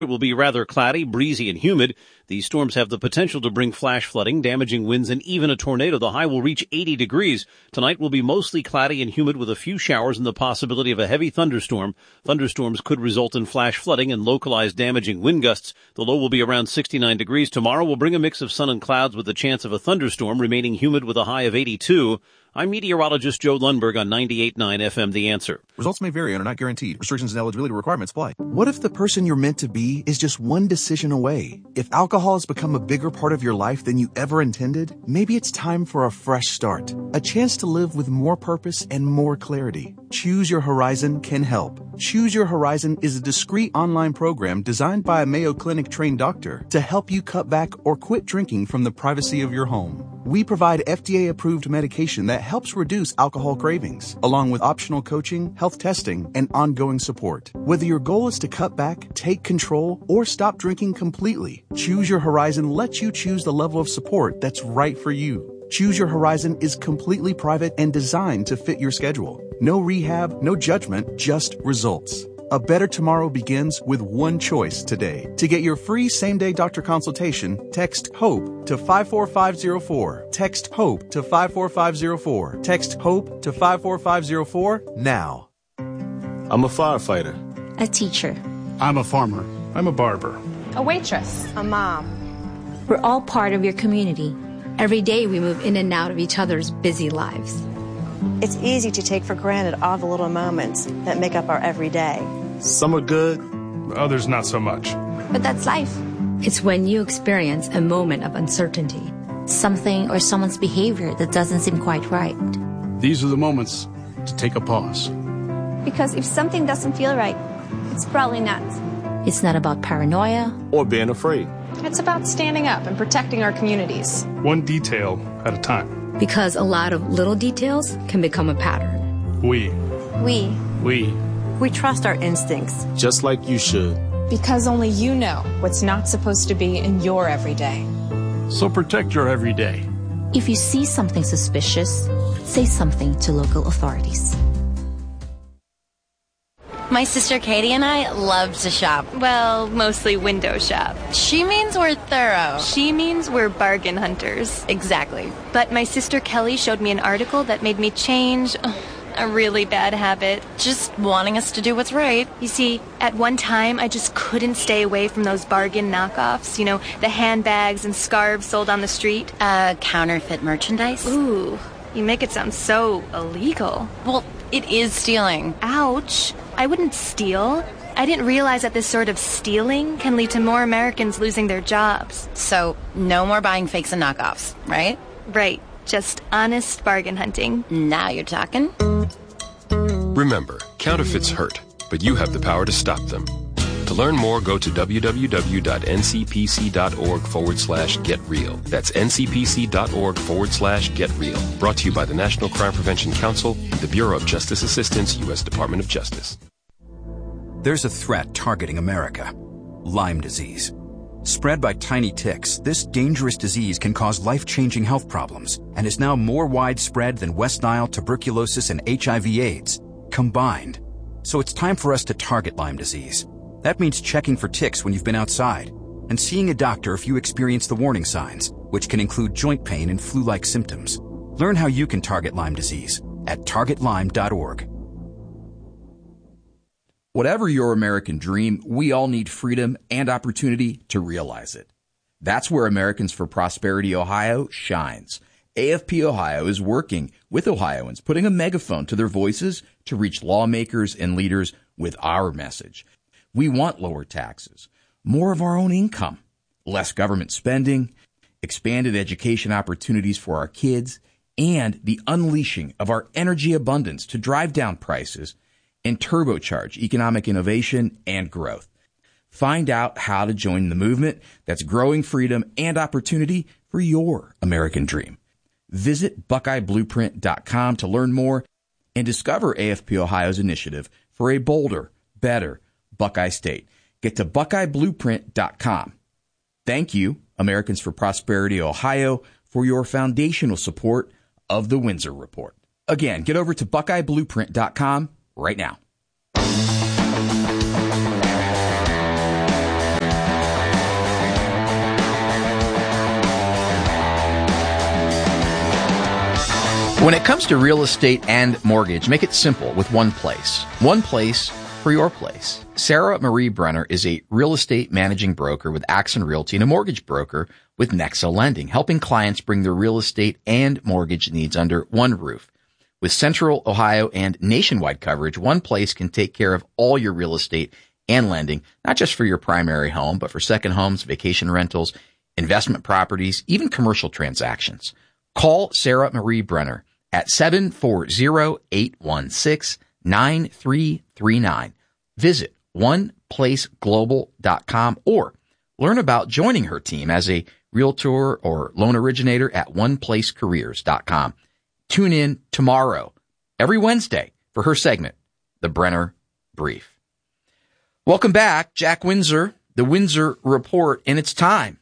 It will be rather cloudy, breezy, and humid. These storms have the potential to bring flash flooding, damaging winds, and even a tornado. The high will reach 80 degrees. Tonight will be mostly cloudy and humid with a few showers and the possibility of a heavy thunderstorm. Thunderstorms could result in flash flooding and localized damaging wind gusts. The low will be around 69 degrees. Tomorrow will bring a mix of sun and clouds with a chance of a thunderstorm, remaining humid with a high of 82. I'm meteorologist Joe Lundberg on 98.9 FM The Answer. Results may vary and are not guaranteed. Restrictions and eligibility requirements apply. What if the person you're meant to be is just one decision away? If alcohol has become a bigger part of your life than you ever intended, maybe it's time for a fresh start. A chance to live with more purpose and more clarity. Choose Your Horizon can help. Choose Your Horizon is a discreet online program designed by a Mayo Clinic trained doctor to help you cut back or quit drinking from the privacy of your home. We provide FDA-approved medication that helps reduce alcohol cravings, along with optional coaching, health testing, and ongoing support. Whether your goal is to cut back, take control, or stop drinking completely, Choose Your Horizon lets you choose the level of support that's right for you. Choose Your Horizon is completely private and designed to fit your schedule. No rehab, no judgment, just results. A better tomorrow begins with one choice today. To get your free same-day doctor consultation, text HOPE to 54504. Text HOPE to 54504. Text HOPE to 54504 now. I'm a firefighter. A teacher. I'm a farmer. I'm a barber. A waitress. A mom. We're all part of your community. Every day we move in and out of each other's busy lives. It's easy to take for granted all the little moments that make up our everyday. Some are good, others not so much. But that's life. It's when you experience a moment of uncertainty. Something or someone's behavior that doesn't seem quite right. These are the moments to take a pause. Because if something doesn't feel right, it's probably not. It's not about paranoia or being afraid. It's about standing up and protecting our communities. One detail at a time. Because a lot of little details can become a pattern. We trust our instincts. Just like you should. Because only you know what's not supposed to be in your everyday. So protect your everyday. If you see something suspicious, say something to local authorities. My sister Katie and I love to shop. Well, mostly window shop. She means we're thorough. She means we're bargain hunters. Exactly. But my sister Kelly showed me an article that made me change a really bad habit. Just wanting us to do what's right. You see, at one time, I just couldn't stay away from those bargain knockoffs. You know, the handbags and scarves sold on the street. Counterfeit merchandise? Ooh, you make it sound so illegal. Well, it is stealing. Ouch. I wouldn't steal. I didn't realize that this sort of stealing can lead to more Americans losing their jobs. So, no more buying fakes and knockoffs, right? Right. Just honest bargain hunting. Now you're talking. Remember, counterfeits hurt, but you have the power to stop them. To learn more, go to www.ncpc.org/getreal. That's ncpc.org/getreal. Brought to you by the National Crime Prevention Council and the Bureau of Justice Assistance, U.S. Department of Justice. There's a threat targeting America. Lyme disease. Spread by tiny ticks, this dangerous disease can cause life-changing health problems and is now more widespread than West Nile, tuberculosis, and HIV/AIDS combined. So it's time for us to target Lyme disease. That means checking for ticks when you've been outside and seeing a doctor if you experience the warning signs, which can include joint pain and flu-like symptoms. Learn how you can target Lyme disease at targetlyme.org. Whatever your American dream, we all need freedom and opportunity to realize it. That's where Americans for Prosperity Ohio shines. AFP Ohio is working with Ohioans, putting a megaphone to their voices to reach lawmakers and leaders with our message. We want lower taxes, more of our own income, less government spending, expanded education opportunities for our kids, and the unleashing of our energy abundance to drive down prices and turbocharge economic innovation and growth. Find out how to join the movement that's growing freedom and opportunity for your American dream. Visit BuckeyeBlueprint.com to learn more and discover AFP Ohio's initiative for a bolder, better Buckeye State. Get to BuckeyeBlueprint.com. Thank you, Americans for Prosperity Ohio, for your foundational support of the Windsor Report. Again, get over to BuckeyeBlueprint.com right now. When it comes to real estate and mortgage, make it simple with one place. One place for your place. Sarah Marie Brenner is a real estate managing broker with Axon Realty and a mortgage broker with Nexa Lending, helping clients bring their real estate and mortgage needs under one roof. With Central Ohio and nationwide coverage, one place can take care of all your real estate and lending, not just for your primary home, but for second homes, vacation rentals, investment properties, even commercial transactions. Call Sarah Marie Brenner at 740-816-9339. Visit oneplaceglobal.com or learn about joining her team as a realtor or loan originator at oneplacecareers.com. Tune in tomorrow, every Wednesday, for her segment, The Brenner Brief. Welcome back, Jack Windsor, the Windsor Report, and it's time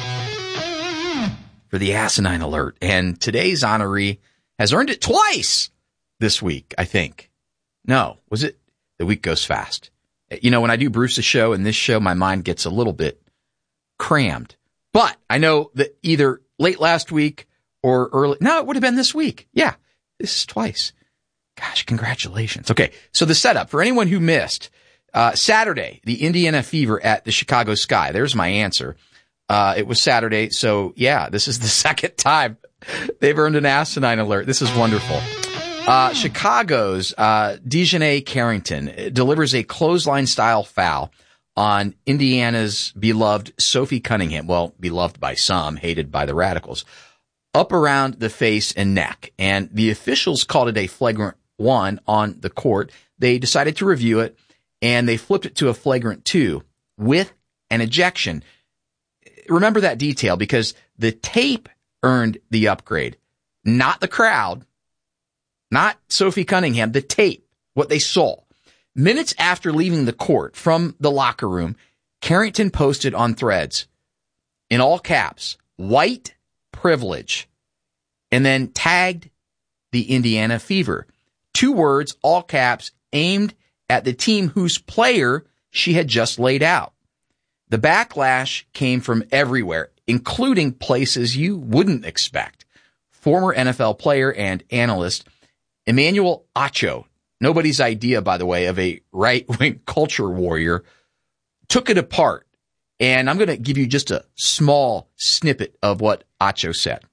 for the Asinine Alert. And today's honoree has earned it twice this week, I think. No, was it? The week goes fast. You know, when I do Bruce's show and this show, my mind gets a little bit crammed. But I know that either late last week or early, no, it would have been this week. Yeah, this is twice. Gosh, congratulations. Okay, so the setup, for anyone who missed, Saturday, the Indiana Fever at the Chicago Sky. There's my answer. It was Saturday, so yeah, this is the second time they've earned an Asinine Alert. This is wonderful. Chicago's Dejanay Carrington delivers a clothesline-style foul on Indiana's beloved Sophie Cunningham. Well, beloved by some, hated by the Radicals. Up around the face and neck. And the officials called it a flagrant 1 on the court. They decided to review it, and they flipped it to a flagrant 2 with an ejection. Remember that detail because the tape earned the upgrade, not the crowd, not Sophie Cunningham, the tape, what they saw. Minutes after leaving the court from the locker room, Carrington posted on Threads, in all caps, white privilege, and then tagged the Indiana Fever. 2 words, all caps, aimed at the team whose player she had just laid out. The backlash came from everywhere, including places you wouldn't expect. Former NFL player and analyst Emmanuel Acho, nobody's idea, by the way, of a right-wing culture warrior, took it apart. And I'm going to give you just a small snippet of what Acho said.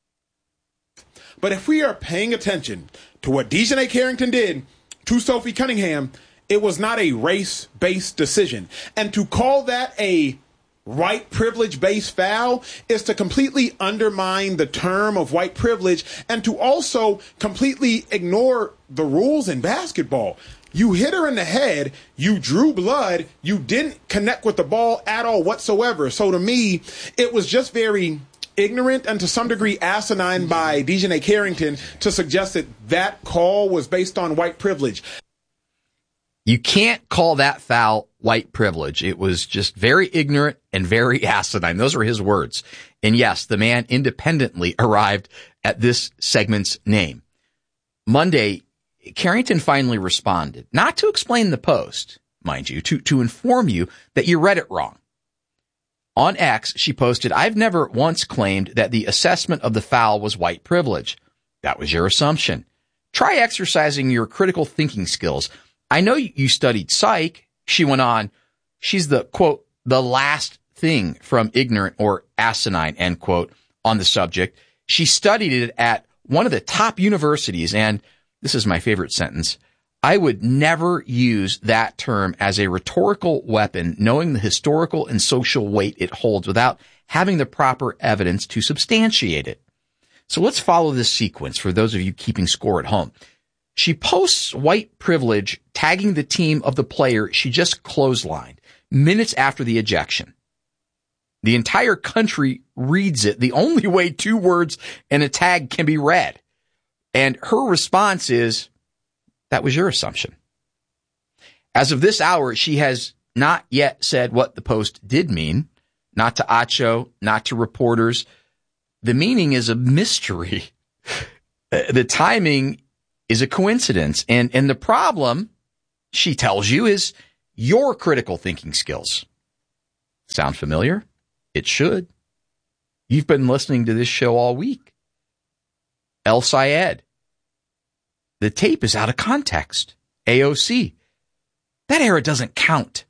But if we are paying attention to what Dejanay Carrington did to Sophie Cunningham, it was not a race-based decision. And to call that a white privilege-based foul is to completely undermine the term of white privilege and to also completely ignore the rules in basketball. You hit her in the head, you drew blood, you didn't connect with the ball at all whatsoever. So to me, it was just very ignorant and to some degree asinine by Dejanay Carrington to suggest that that call was based on white privilege. You can't call that foul white privilege. It was just very ignorant and very asinine. Those were his words. And yes, the man independently arrived at this segment's name. Monday, Carrington finally responded, not to explain the post, mind you, to inform you that you read it wrong. On X, she posted, "I've never once claimed that the assessment of the foul was white privilege. That was your assumption. Try exercising your critical thinking skills. I know you studied psych," she went on. She's the, quote, the last thing from ignorant or asinine, end quote, on the subject. She studied it at one of the top universities, and this is my favorite sentence, "I would never use that term as a rhetorical weapon, knowing the historical and social weight it holds without having the proper evidence to substantiate it." So let's follow this sequence for those of you keeping score at home. She posts white privilege, tagging the team of the player she just clotheslined minutes after the ejection. The entire country reads it the only way 2 words and a tag can be read. And her response is, that was your assumption. As of this hour, she has not yet said what the post did mean, not to Acho, not to reporters. The meaning is a mystery. The timing is a coincidence. And the problem, she tells you, is your critical thinking skills. Sound familiar? It should. You've been listening to this show all week. El Sayed, the tape is out of context. AOC. That era doesn't count.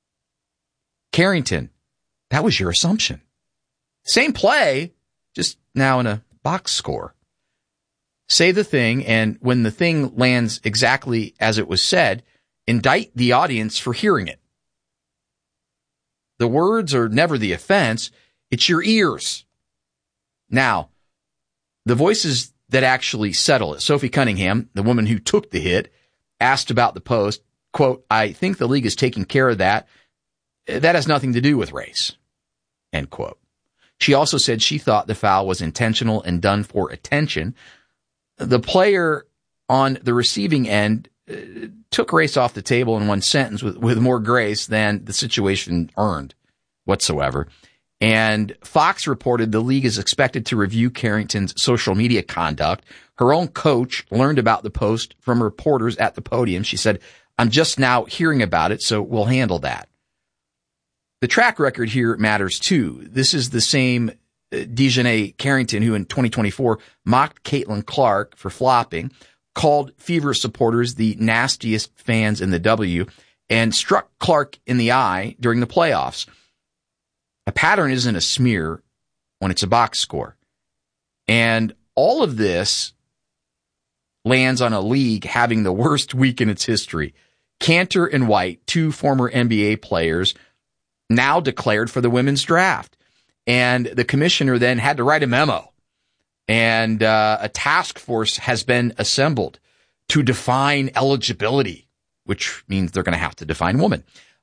Carrington, that was your assumption. Same play, just now in a box score. Say the thing, and when the thing lands exactly as it was said, indict the audience for hearing it. The words are never the offense. It's your ears. Now, the voices that actually settle it. Sophie Cunningham, the woman who took the hit, asked about the post, quote, I think the league is taking care of that. That has nothing to do with race, end quote. She also said she thought the foul was intentional and done for attention. The player on the receiving end took race off the table in one sentence with more grace than the situation earned whatsoever. And Fox reported the league is expected to review Carrington's social media conduct. Her own coach learned about the post from reporters at the podium. She said, I'm just now hearing about it, so we'll handle that. The track record here matters too. This is the same Dejanay Carrington who in 2024 mocked Caitlin Clark for flopping, called Fever supporters the nastiest fans in the W, and struck Clark in the eye during the playoffs. A pattern isn't a smear when it's a box score. And all of this lands on a league having the worst week in its history. Cantor and White, two former NBA players, now declared for the women's draft. And the commissioner then had to write a memo. And a task force has been assembled to define eligibility, which means they're going to have to define woman.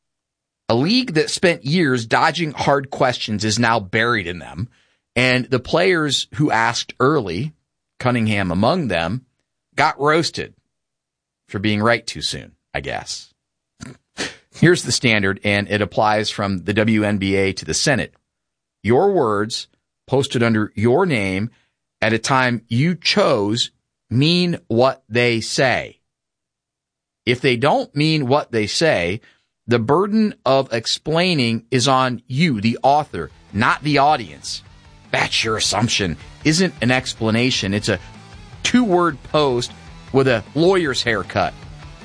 A league that spent years dodging hard questions is now buried in them. And the players who asked early, Cunningham among them, got roasted for being right too soon, I guess. Here's the standard, and it applies from the WNBA to the Senate. Your words posted under your name at a time you chose mean what they say. If they don't mean what they say, the burden of explaining is on you, the author, not the audience. That's your assumption. Isn't an explanation. It's a 2-word post with a lawyer's haircut.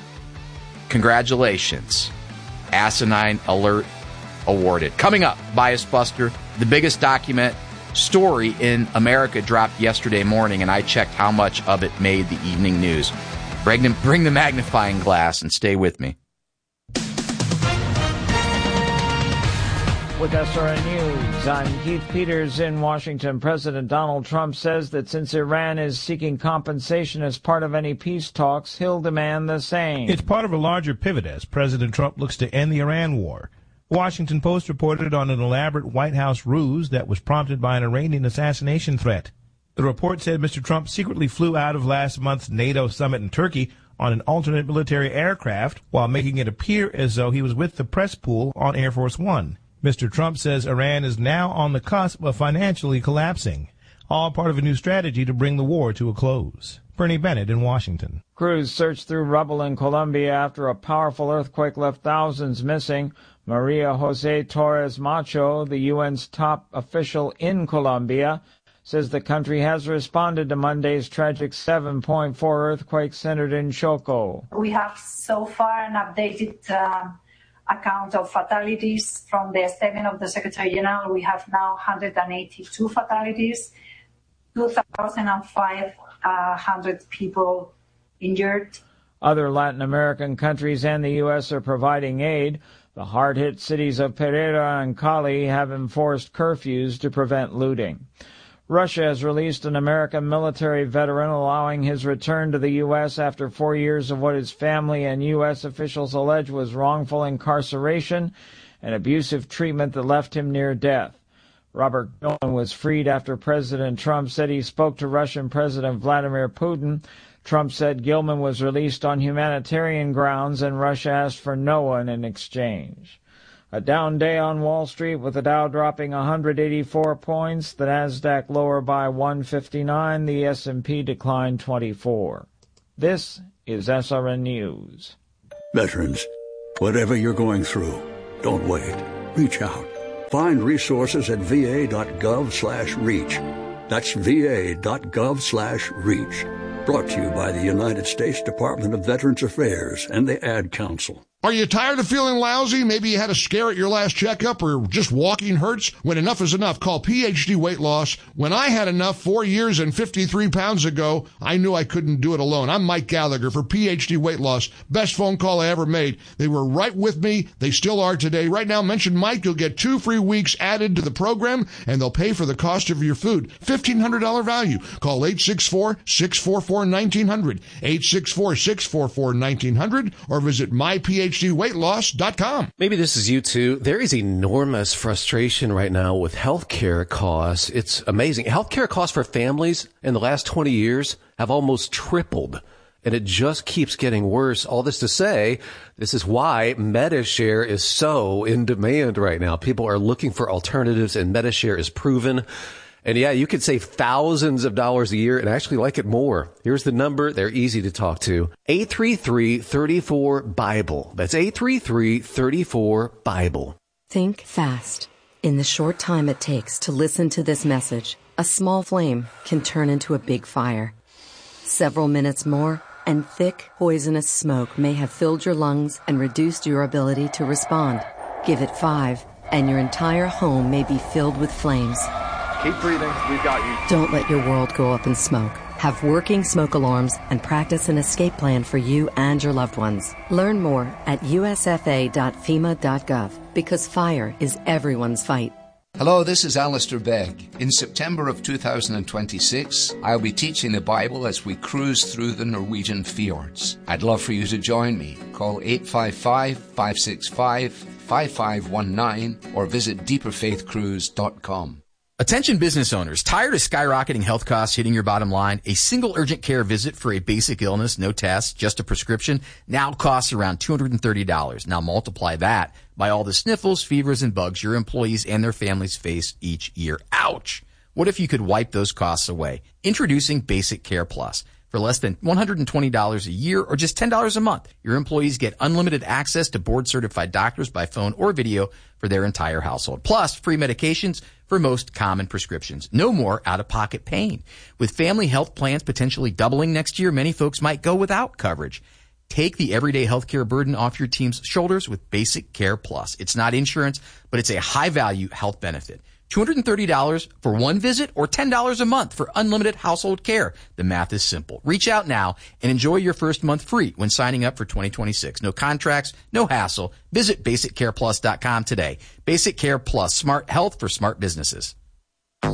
Congratulations. Asinine alert awarded. Coming up, Bias Buster, the biggest document story in America dropped yesterday morning, and I checked how much of it made the evening news. Bring the magnifying glass and stay with me. With SRN News, I'm Keith Peters in Washington. President Donald Trump says that since Iran is seeking compensation as part of any peace talks, he'll demand the same. It's part of a larger pivot as President Trump looks to end the Iran war. The Washington Post reported on an elaborate White House ruse that was prompted by an Iranian assassination threat. The report said Mr. Trump secretly flew out of last month's NATO summit in Turkey on an alternate military aircraft while making it appear as though he was with the press pool on Air Force One. Mr. Trump says Iran is now on the cusp of financially collapsing, all part of a new strategy to bring the war to a close. Bernie Bennett in Washington. Crews searched through rubble in Colombia after a powerful earthquake left thousands missing. Maria Jose Torres Macho, the UN's top official in Colombia, says the country has responded to Monday's tragic 7.4 earthquake centered in Choco. We have so far an updated account of fatalities from the statement of the Secretary General. We have now 182 fatalities, 2,500 people injured. Other Latin American countries and the U.S. are providing aid. The hard-hit cities of Pereira and Cali have enforced curfews to prevent looting. Russia has released an American military veteran, allowing his return to the U.S. after 4 years of what his family and U.S. officials allege was wrongful incarceration and abusive treatment that left him near death. Robert Gilman was freed after President Trump said he spoke to Russian President Vladimir Putin. Trump said Gilman was released on humanitarian grounds and Russia asked for no one in exchange. A down day on Wall Street with the Dow dropping 184 points, the Nasdaq lower by 159, the S&P declined 24. This is SRN News. Veterans, whatever you're going through, don't wait. Reach out. Find resources at va.gov/reach. That's va.gov/reach. Brought to you by the United States Department of Veterans Affairs and the Ad Council. Are you tired of feeling lousy? Maybe you had a scare at your last checkup or just walking hurts? When enough is enough, call PhD Weight Loss. When I had enough 4 years and 53 pounds ago, I knew I couldn't do it alone. I'm Mike Gallagher for PhD Weight Loss. Best phone call I ever made. They were right with me. They still are today. Right now, mention Mike. You'll get 2 free weeks added to the program, and they'll pay for the cost of your food. $1,500 value. Call 864-644-1900, 864-644-1900, or visit myPhDweightloss.com. Maybe this is you too. There is enormous frustration right now with healthcare costs. It's amazing. Healthcare costs for families in the last 20 years have almost tripled, and it just keeps getting worse. All this to say, this is why Medi-Share is so in demand right now. People are looking for alternatives, and Medi-Share is proven. And yeah, you could save thousands of dollars a year and actually like it more. Here's the number. They're easy to talk to. 833-34-BIBLE. That's 833-34-BIBLE. Think fast. In the short time it takes to listen to this message, a small flame can turn into a big fire. Several minutes more, and thick, poisonous smoke may have filled your lungs and reduced your ability to respond. Give it 5, and your entire home may be filled with flames. Keep breathing. We've got you. Don't let your world go up in smoke. Have working smoke alarms and practice an escape plan for you and your loved ones. Learn more at usfa.fema.gov, because fire is everyone's fight. Hello, this is Alistair Begg. In September of 2026, I'll be teaching the Bible as we cruise through the Norwegian fjords. I'd love for you to join me. Call 855-565-5519 or visit deeperfaithcruise.com. Attention business owners, tired of skyrocketing health costs hitting your bottom line? A single urgent care visit for a basic illness, no tests, just a prescription, now costs around $230. Now multiply that by all the sniffles, fevers, and bugs your employees and their families face each year. Ouch! What if you could wipe those costs away? Introducing Basic Care Plus. For less than $120 a year or just $10 a month, your employees get unlimited access to board-certified doctors by phone or video for their entire household. Plus, free medications for most common prescriptions. No more out-of-pocket pain. With family health plans potentially doubling next year, many folks might go without coverage. Take the everyday healthcare burden off your team's shoulders with Basic Care Plus. It's not insurance, but it's a high-value health benefit. $230 for one visit or $10 a month for unlimited household care. The math is simple. Reach out now and enjoy your first month free when signing up for 2026. No contracts, no hassle. Visit BasicCarePlus.com today. Basic Care Plus, smart health for smart businesses.